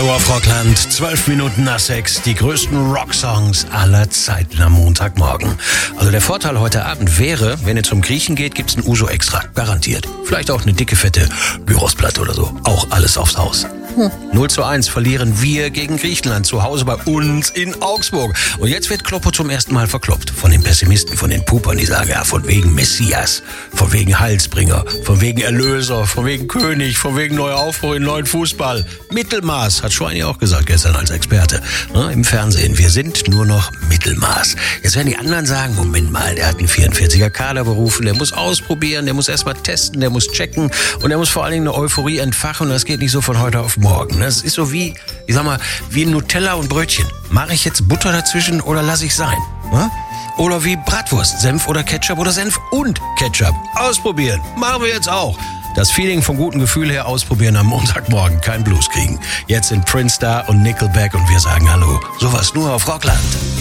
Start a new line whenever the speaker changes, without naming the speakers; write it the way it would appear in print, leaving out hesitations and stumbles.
Hallo auf Rockland, 12 Minuten nach 6, die größten Rocksongs aller Zeiten am Montagmorgen. Also der Vorteil heute Abend wäre, wenn ihr zum Griechen geht, gibt's ein Uso extra, garantiert. Vielleicht auch eine dicke, fette Gyrosplatte oder so, auch alles aufs Haus. 0:1 verlieren wir gegen Griechenland zu Hause bei uns in Augsburg. Und jetzt wird Kloppo zum ersten Mal verkloppt von den Pessimisten, von den Pupern, die sagen, ja, von wegen Messias, von wegen Heilsbringer, von wegen Erlöser, von wegen König, von wegen neuer Aufbruch in neuen Fußball. Mittelmaß, hat Schweini auch gesagt gestern als Experte, im Fernsehen. Wir sind nur noch Mittelmaß. Jetzt werden die anderen sagen, Moment mal, der hat einen 44er Kader berufen, der muss ausprobieren, der muss erstmal testen, der muss checken und der muss vor allen Dingen eine Euphorie entfachen und das geht nicht so von heute auf morgen. Das ist so wie, ich sag mal, wie Nutella und Brötchen. Mache ich jetzt Butter dazwischen oder lasse ich sein? Oder wie Bratwurst, Senf oder Ketchup oder Senf und Ketchup. Ausprobieren. Machen wir jetzt auch. Das Feeling vom guten Gefühl her ausprobieren am Montagmorgen. Kein Blues kriegen. Jetzt sind Prince da und Nickelback und wir sagen Hallo. Sowas nur auf Rockland.